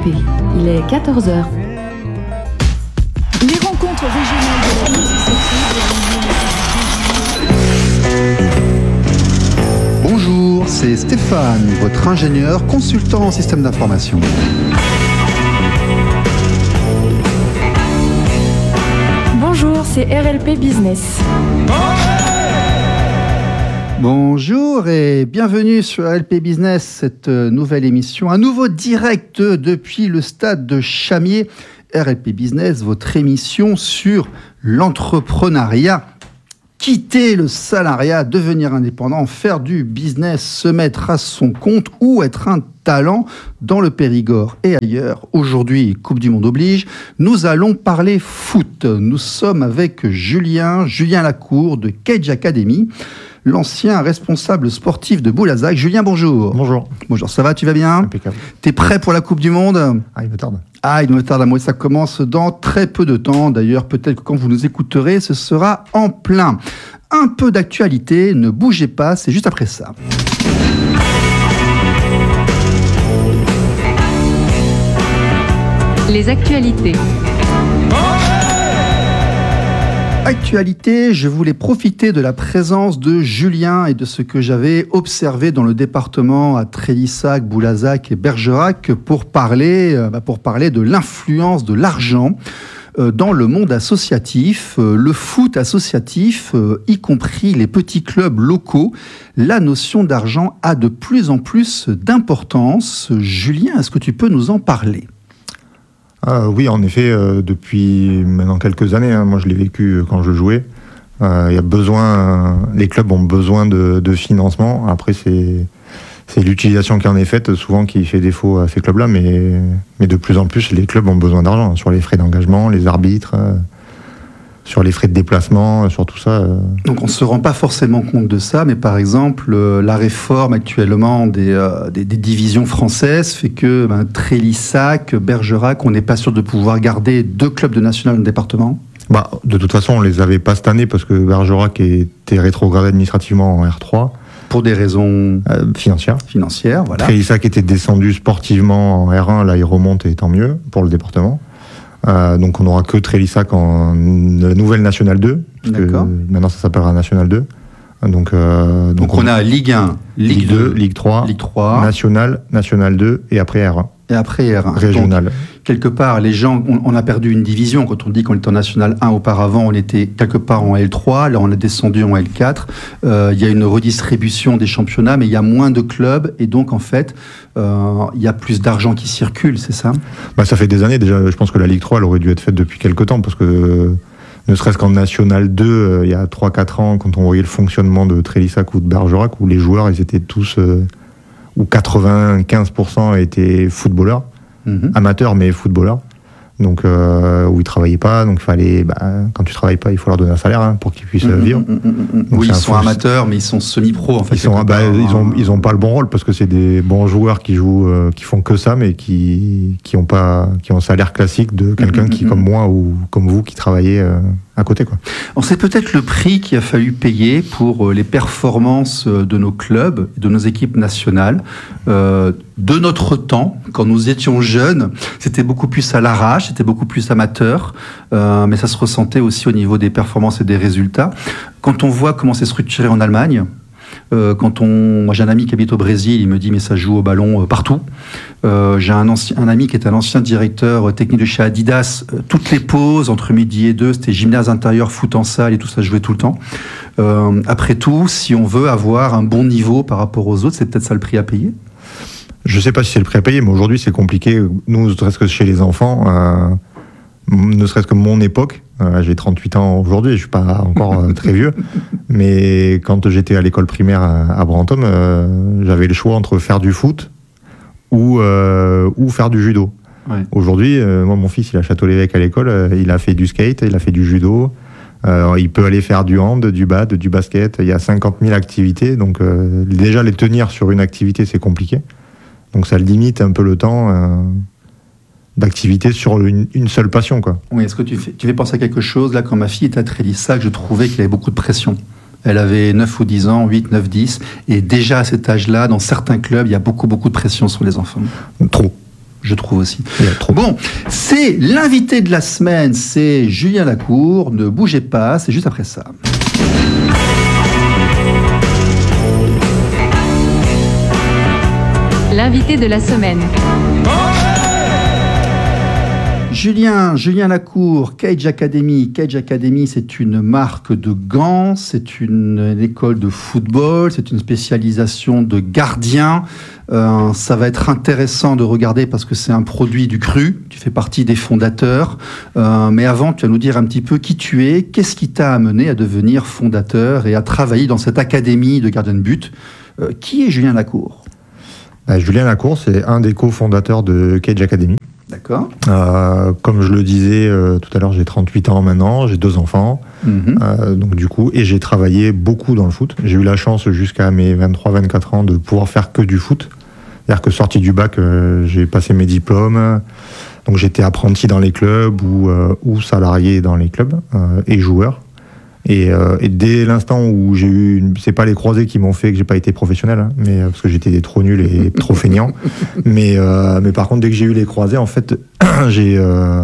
RLP. Il est 14h. Les rencontres régionales de la musique. Bonjour, c'est Stéphane, votre ingénieur consultant en système d'information. Bonjour, c'est RLP Business. Bonjour et bienvenue sur RLP Business, cette nouvelle émission, un nouveau direct depuis le stade de Chamiers. RLP Business, votre émission sur l'entrepreneuriat. Quitter le salariat, devenir indépendant, faire du business, se mettre à son compte ou être un talent dans le Périgord et ailleurs. Aujourd'hui, Coupe du Monde oblige, nous allons parler foot. Nous sommes avec Julien Lacour de Cage Academy, l'ancien responsable sportif de Boulazac. Julien, bonjour. Bonjour. Bonjour, ça va, tu vas bien ? Impeccable. T'es prêt pour la Coupe du Monde ? Ah, il me tarde. Ah, il me tarde à moi, ça commence dans très peu de temps. D'ailleurs, peut-être que quand vous nous écouterez, ce sera en plein. Un peu d'actualité, ne bougez pas, c'est juste après ça. Les actualités. Actualité, je voulais profiter de la présence de Julien et de ce que j'avais observé dans le département à Trélissac, Boulazac et Bergerac pour parler de l'influence de l'argent dans le monde associatif, le foot associatif, y compris les petits clubs locaux. La notion d'argent a de plus en plus d'importance. Julien, est-ce que tu peux nous en parler ? Oui, en effet, depuis maintenant quelques années, moi je l'ai vécu quand je jouais. Les clubs ont besoin de financement. Après, c'est l'utilisation qui en est faite souvent qui fait défaut à ces clubs-là, mais de plus en plus, les clubs ont besoin d'argent sur les frais d'engagement, les arbitres, sur les frais de déplacement, sur tout ça. Donc on ne se rend pas forcément compte de ça, mais par exemple, la réforme actuellement des divisions françaises fait que Trélissac, Bergerac, on n'est pas sûr de pouvoir garder 2 clubs de national dans le département. De toute façon, on ne les avait pas cette année parce que Bergerac était rétrogradé administrativement en R3. Pour des raisons financières, voilà. Trélissac était descendu sportivement en R1, là il remonte et tant mieux pour le département. Donc on n'aura que Trélissac en nouvelle National 2, parce que maintenant ça s'appellera National 2. Donc on a Ligue 1, Ligue 2, Ligue 3, National 2 et après R1. Et après R1. Régional. Donc, quelque part, les gens, on a perdu une division. Quand on dit qu'on était en National 1 auparavant, on était quelque part en L3. Là, on a descendu en L4. Il y a une redistribution des championnats, mais il y a moins de clubs. Et donc, en fait, il y a plus d'argent qui circule, c'est ça ? Ça fait des années déjà. Je pense que la Ligue 3, elle aurait dû être faite depuis quelques temps, parce que ne serait-ce qu'en National 2, il y a 3-4 ans, quand on voyait le fonctionnement de Trélissac ou de Bergerac, où les joueurs, ils étaient tous... où 95% étaient footballeurs, amateurs mais footballeurs, donc où ils travaillaient pas, donc il fallait, quand tu travailles pas, il faut leur donner un salaire pour qu'ils puissent vivre. Donc oui, ils sont amateurs, mais ils sont semi-pro en fait. Ils ont pas le bon rôle parce que c'est des bons joueurs qui jouent, qui font que ça, mais qui ont un salaire classique de quelqu'un qui comme moi ou comme vous qui travaillait à côté, quoi. On sait peut-être le prix qu'il a fallu payer pour les performances de nos clubs, de nos équipes nationales. De notre temps, quand nous étions jeunes, c'était beaucoup plus à l'arrache, c'était beaucoup plus amateur, mais ça se ressentait aussi au niveau des performances et des résultats. Quand on voit comment c'est structuré en Allemagne, moi j'ai un ami qui habite au Brésil, il me dit mais ça joue au ballon partout. J'ai un ami qui est un ancien directeur technique de chez Adidas. Toutes les pauses entre midi et 2, c'était gymnase intérieur, foot en salle et tout ça jouait tout le temps. Après tout, si on veut avoir un bon niveau par rapport aux autres, c'est peut-être ça le prix à payer. Je sais pas si c'est le prix à payer, mais aujourd'hui c'est compliqué. Nous, ne serait-ce que chez les enfants, ne serait-ce que mon époque, j'ai 38 ans aujourd'hui, je suis pas encore très vieux, mais quand j'étais à l'école primaire à Brantôme, j'avais le choix entre faire du foot ou faire du judo. Ouais. Aujourd'hui, moi mon fils il est à Château-l'Évêque à l'école, il a fait du skate, il a fait du judo, il peut aller faire du hand, du bad, du basket, il y a 50 000 activités, donc déjà les tenir sur une activité c'est compliqué, donc ça limite un peu le temps d'activité sur une seule passion, quoi. Oui, est-ce que tu fais penser à quelque chose, là, quand ma fille était à Trélissac, je trouvais qu'il y avait beaucoup de pression. Elle avait 9 ou 10 ans, 8, 9, 10, et déjà à cet âge-là, dans certains clubs, il y a beaucoup de pression sur les enfants. Trop. Je trouve aussi. Il y a trop. Bon, c'est l'invité de la semaine, c'est Julien Lacour. Ne bougez pas, c'est juste après ça. L'invité de la semaine. Julien Lacour, Cage Academy. Cage Academy, c'est une marque de gants, c'est une école de football, c'est une spécialisation de gardiens. Ça va être intéressant de regarder parce que c'est un produit du cru. Tu fais partie des fondateurs. Mais avant, tu vas nous dire un petit peu qui tu es, qu'est-ce qui t'a amené à devenir fondateur et à travailler dans cette académie de gardien de but. Qui est Julien Lacour ? Julien Lacour, c'est un des cofondateurs de Cage Academy. D'accord. Comme je le disais tout à l'heure, j'ai 38 ans maintenant, j'ai 2 enfants, donc du coup, et j'ai travaillé beaucoup dans le foot. J'ai eu la chance jusqu'à mes 23-24 ans de pouvoir faire que du foot. C'est-à-dire que sorti du bac, j'ai passé mes diplômes, donc j'étais apprenti dans les clubs ou salarié dans les clubs et joueur. Et dès l'instant où j'ai eu, c'est pas les croisés qui m'ont fait que j'ai pas été professionnel, hein, mais parce que j'étais trop nul et trop feignant. Mais par contre, dès que j'ai eu les croisés, en fait, j'ai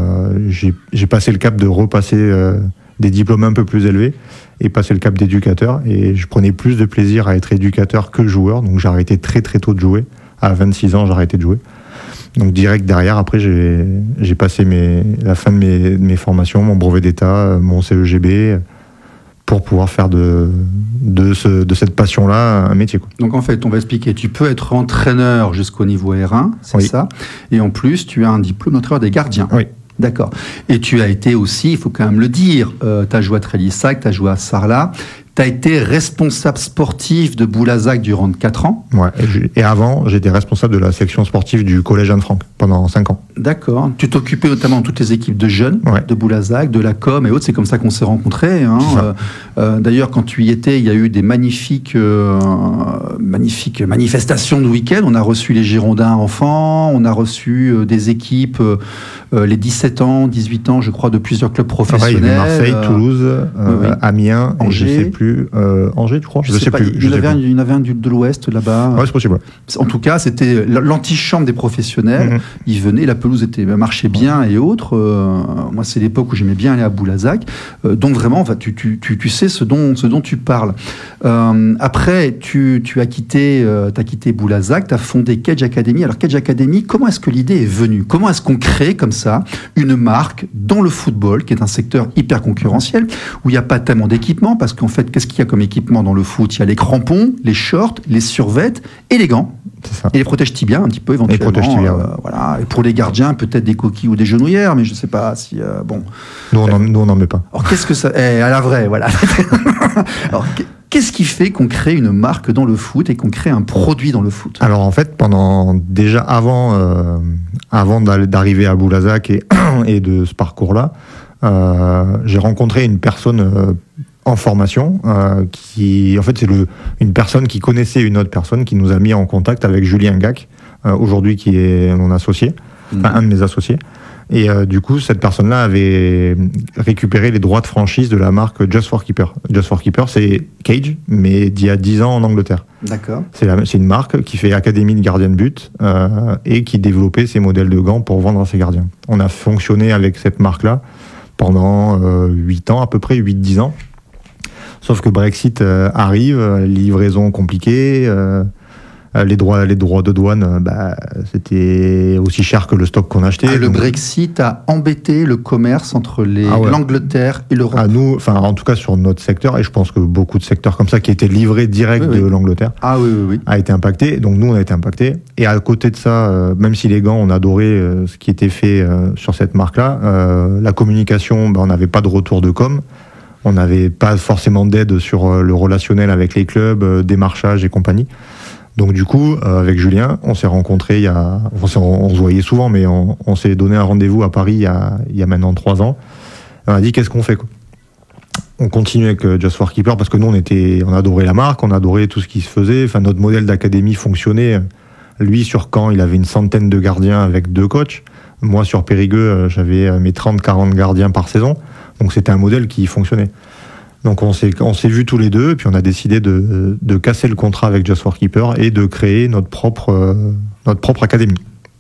passé le cap de repasser des diplômes un peu plus élevés et passer le cap d'éducateur. Et je prenais plus de plaisir à être éducateur que joueur. Donc j'ai arrêté très très tôt de jouer. À 26 ans, j'ai arrêté de jouer. Donc direct derrière, après j'ai passé la fin de mes formations, mon brevet d'état, mon CEGB. Pour pouvoir faire de cette passion-là un métier, quoi. Donc en fait, on va expliquer, tu peux être entraîneur jusqu'au niveau R1, c'est ça, et en plus, tu as un diplôme d'entraîneur des gardiens. Oui. D'accord. Et tu as été aussi, il faut quand même le dire, tu as joué à Trélissac, tu as joué à Sarlat, tu as été responsable sportif de Boulazac durant 4 ans. Ouais, et avant, j'étais responsable de la section sportive du collège Anne-Franck pendant 5 ans. D'accord. Tu t'occupais notamment de toutes les équipes de jeunes, ouais, de Boulazac, de la com et autres. C'est comme ça qu'on s'est rencontrés. Hein. D'ailleurs, quand tu y étais, il y a eu des magnifiques manifestations de week-end. On a reçu les Girondins enfants, on a reçu des équipes, les 17 ans, 18 ans, je crois, de plusieurs clubs professionnels. Ouais, Marseille, Toulouse, oui. Amiens, Angers. Je sais plus. Angers, tu crois? Je sais plus. Il y en avait un de l'Ouest là-bas. Ouais, c'est possible. En tout cas, c'était l'antichambre des professionnels. Ils venaient, la pelouse marchait bien et autres. Moi, c'est l'époque où j'aimais bien aller à Boulazac. Donc vraiment, enfin, tu sais ce dont tu parles. Après, tu as quitté Boulazac, tu as fondé Cage Academy. Alors Cage Academy, comment est-ce que l'idée est venue? Comment est-ce qu'on crée comme ça une marque dans le football, qui est un secteur hyper concurrentiel, où il n'y a pas tellement d'équipement, parce qu'en fait, qu'est-ce qu'il y a comme équipement dans le foot? Il y a les crampons, les shorts, les survêtements et les gants. Et les protèges tibias un petit peu éventuellement. Les protèges tibias, voilà. Et pour les gardiens, peut-être des coquilles ou des genouillères, mais je ne sais pas si bon. Nous on n'en met pas. Alors qu'est-ce que ça à la vraie, voilà. Alors qu'est-ce qui fait qu'on crée une marque dans le foot et qu'on crée un produit dans le foot? Alors en fait, avant d'arriver à Boulazac et de ce parcours-là, j'ai rencontré une personne en formation, qui en fait c'est une personne qui connaissait une autre personne qui nous a mis en contact avec Julien Gac, aujourd'hui qui est mon associé, un de mes associés. Et du coup, cette personne-là avait récupéré les droits de franchise de la marque Just for Keeper. Just for Keeper, c'est Cage, mais d'il y a 10 ans en Angleterre. D'accord. C'est une marque qui fait académie de gardiens de but et qui développait ses modèles de gants pour vendre à ses gardiens. On a fonctionné avec cette marque-là pendant 8 ans, à peu près 8-10 ans. Sauf que Brexit arrive, livraison compliquée, les droits de douane, c'était aussi cher que le stock qu'on achetait. Le Brexit a embêté le commerce entre l'Angleterre et l'Europe. En tout cas sur notre secteur, et je pense que beaucoup de secteurs comme ça qui étaient livrés direct de l'Angleterre a été impacté. Donc nous, on a été impacté. Et à côté de ça, même si les gants, on adorait ce qui était fait sur cette marque-là, la communication, on n'avait pas de retour de com'. On n'avait pas forcément d'aide sur le relationnel avec les clubs, démarchage et compagnie. Donc du coup, avec Julien, on s'est rencontrés on se voyait souvent, mais on s'est donné un rendez-vous à Paris il y a maintenant 3 ans. On a dit, qu'est-ce qu'on fait, quoi? On continue avec Just for Keeper, parce que nous, on adorait la marque, on adorait tout ce qui se faisait. Enfin, notre modèle d'académie fonctionnait. Lui, sur Caen, il avait une centaine de gardiens avec 2 coachs. Moi, sur Périgueux, j'avais mes 30-40 gardiens par saison. Donc c'était un modèle qui fonctionnait. Donc on s'est vus tous les deux, et puis on a décidé de casser le contrat avec Just for Keeper et de créer notre propre académie.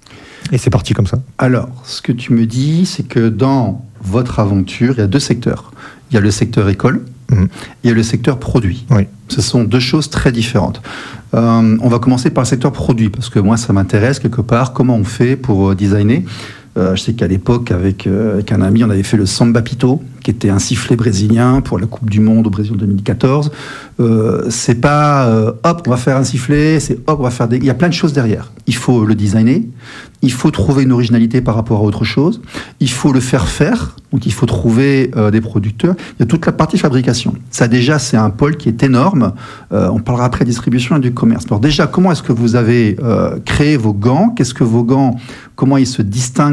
Et c'est parti comme ça. Alors, ce que tu me dis, c'est que dans votre aventure, il y a 2 secteurs. Il y a le secteur école, il y a le secteur produit. Oui. Ce sont 2 choses très différentes. On va commencer par le secteur produit, parce que moi, ça m'intéresse quelque part. Comment on fait pour designer ? Je sais qu'à l'époque, avec un ami, on avait fait le Samba Pito, qui était un sifflet brésilien pour la Coupe du Monde au Brésil en 2014. C'est pas hop, on va faire un sifflet, c'est hop, on va faire des... Il y a plein de choses derrière. Il faut le designer, il faut trouver une originalité par rapport à autre chose, il faut le faire, donc il faut trouver des producteurs. Il y a toute la partie fabrication. Ça déjà, c'est un pôle qui est énorme. On parlera après distribution et du commerce. Alors déjà, comment est-ce que vous avez créé vos gants ? Qu'est-ce que vos gants, comment ils se distinguent